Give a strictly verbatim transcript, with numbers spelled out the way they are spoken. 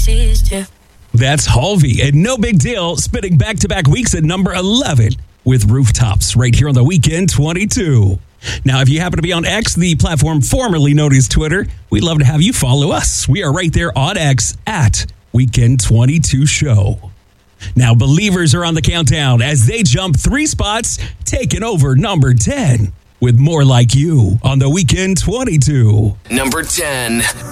places too. That's Halvey and No Big Deal, spinning back-to-back weeks at number eleven with Rooftops right here on the Weekend twenty-two. Now, if you happen to be on X, the platform formerly known as Twitter, we'd love to have you follow us. We are right there on X at Weekend twenty-two Show. Now, Believers are on the countdown as they jump three spots, taking over number ten with More Like You on the Weekend twenty-two. Number ten.